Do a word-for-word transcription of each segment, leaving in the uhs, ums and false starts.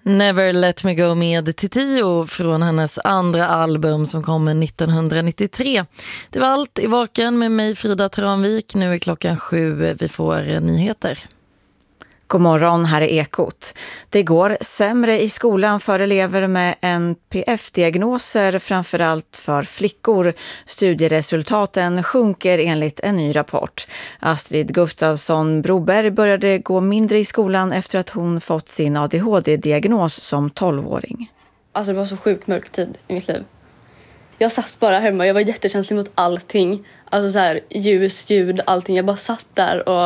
Never Let Me Go med Titio från hennes andra album som kommer nittonhundranittiotre. Det var allt i Vaken med mig, Frida Tranvik. Nu är klockan sju. Vi får nyheter. God morgon, här är Ekot. Det går sämre i skolan för elever med N P F-diagnoser, framförallt för flickor. Studieresultaten sjunker enligt en ny rapport. Astrid Gustafsson Broberg började gå mindre i skolan efter att hon fått sin A D H D-diagnos som tolvåring. Alltså det var så sjukt mörk tid i mitt liv. Jag satt bara hemma, jag var jättekänslig mot allting. Alltså så här, ljus, ljud, allting. Jag bara satt där och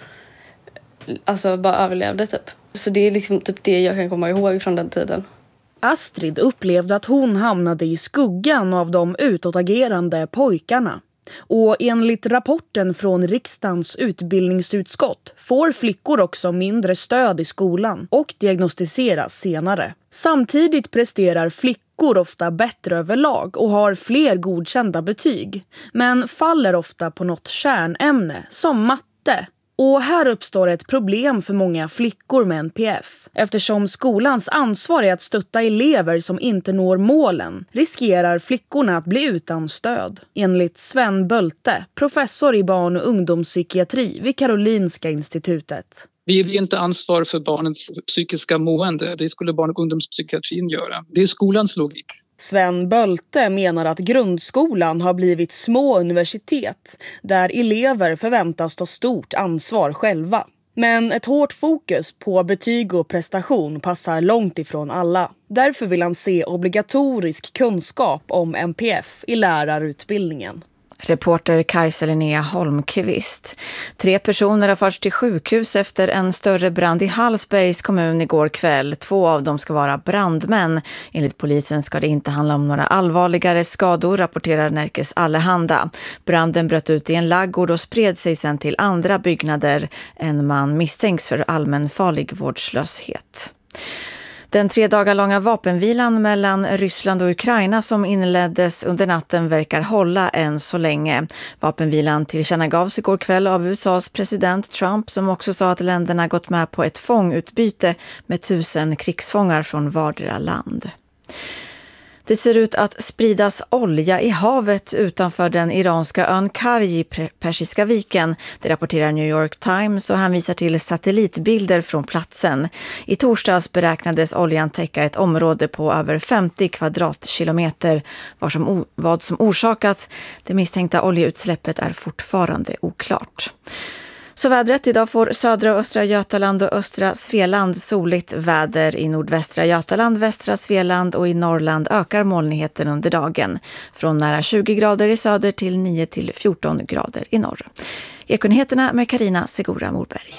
alltså bara överlevde typ. Så det är liksom typ det jag kan komma ihåg från den tiden. Astrid upplevde att hon hamnade i skuggan av de utåtagerande pojkarna. Och enligt rapporten från riksdagens utbildningsutskott får flickor också mindre stöd i skolan och diagnostiseras senare. Samtidigt presterar flickor ofta bättre överlag och har fler godkända betyg, men faller ofta på något kärnämne som matte. Och här uppstår ett problem för många flickor med N P F. Eftersom skolans ansvar är att stötta elever som inte når målen, riskerar flickorna att bli utan stöd. Enligt Sven Bölte, professor i barn- och ungdomspsykiatri vid Karolinska institutet. Vi har inte ansvar för barnens psykiska mående. Det skulle barn- och ungdomspsykiatrin göra. Det är skolans logik. Sven Bölte menar att grundskolan har blivit små universitet där elever förväntas ta stort ansvar själva. Men ett hårt fokus på betyg och prestation passar långt ifrån alla. Därför vill han se obligatorisk kunskap om N P F i lärarutbildningen. Reporter Kajsa Linnea Holmqvist. Tre personer har förts till sjukhus efter en större brand i Hallsbergs kommun igår kväll. Två av dem ska vara brandmän. Enligt polisen ska det inte handla om några allvarligare skador, rapporterar Närkes Allehanda. Branden bröt ut i en laggård och spred sig sedan till andra byggnader. En man misstänks för allmänfarlig vårdslöshet. Den tre dagar långa vapenvilan mellan Ryssland och Ukraina som inleddes under natten verkar hålla än så länge. Vapenvilan tillkännagavs igår kväll av U S A:s president Trump, som också sa att länderna gått med på ett fångutbyte med tusen krigsfångar från vardera land. Det ser ut att spridas olja i havet utanför den iranska ön Karj i Persiska viken. Det rapporterar New York Times och hänvisar till satellitbilder från platsen. I torsdags beräknades oljan täcka ett område på över femtio kvadratkilometer. Vad som, vad som orsakat det misstänkta oljeutsläppet är fortfarande oklart. Så vädret: idag får södra och östra Götaland och östra Svealand soligt väder. I nordvästra Götaland, västra Svealand och i Norrland ökar molnigheten under dagen. Från nära tjugo grader i söder till nio till fjorton grader i norr. Ekonyheterna med Carina Segura Morberg.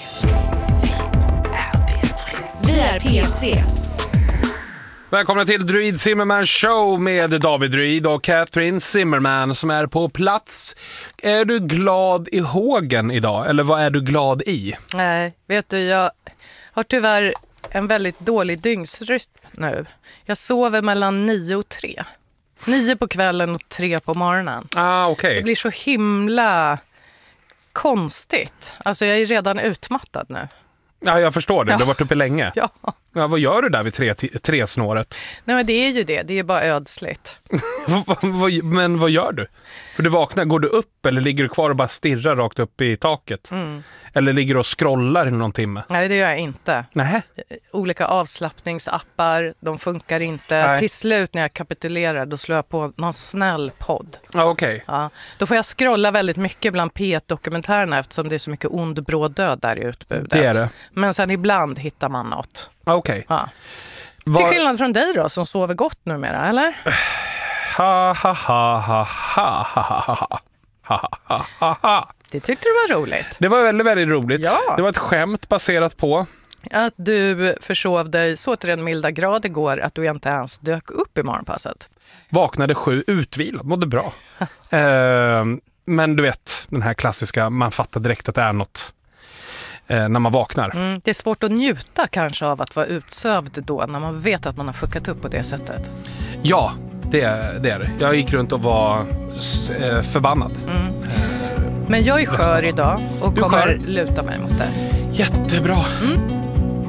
Vi är P tre. Välkomna till Druid Zimmerman Show med David Druid och Catherine Zimmerman som är på plats. Är du glad i hågen idag, eller vad är du glad i? Nej, vet du, jag har tyvärr en väldigt dålig dygnsrytm nu. Jag sover mellan nio och tre. Nio på kvällen och tre på morgonen. Ah, okej. Det blir så himla konstigt. Alltså jag är redan utmattad nu. Ja, jag förstår det. Du har varit uppe länge. Ja. Ja, vad gör du där vid tre, tre snåret? Nej, men det är ju det. Det är bara ödsligt. Men vad gör du? För du vaknar, går du upp eller ligger du kvar och bara stirrar rakt upp i taket? Mm. Eller ligger du och scrollar i någon timme? Nej, det gör jag inte. Nähä. Olika avslappningsappar, de funkar inte. Nej. Till slut när jag kapitulerar, då slår jag på någon snäll podd. Ja, okej. Okay. Ja, då får jag scrolla väldigt mycket bland P ett-dokumentärerna eftersom det är så mycket ond bråd död där i utbudet. Det är det. Men sen ibland hittar man något. Okej. Okay. Ja. Var... Till skillnad från dig då, som sover gott numera, eller? Ha, ha, ha, ha, ha, ha, ha, ha, ha, ha, ha. Det tyckte du var roligt. Det var väldigt, väldigt roligt. Ja. Det var ett skämt baserat på att du försov dig så till den milda grad igår att du inte ens dök upp i morgonpasset. Vaknade sju, utvilad, mådde bra. uh, men du vet, den här klassiska, man fattar direkt att det är något uh, när man vaknar. Mm, det är svårt att njuta kanske av att vara utsövd då, när man vet att man har fuckat upp på det sättet. Ja, det, det är det. Jag gick runt och var uh, förbannad. Mm. Men jag är skör idag och Du kommer skör. luta mig mot det. Jättebra. Mm.